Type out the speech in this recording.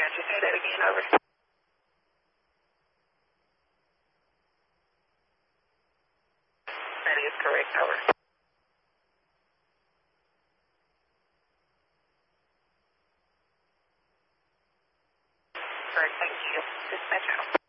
Roger, say that again, over. That is correct, over. Correct, thank you. Dispatch out.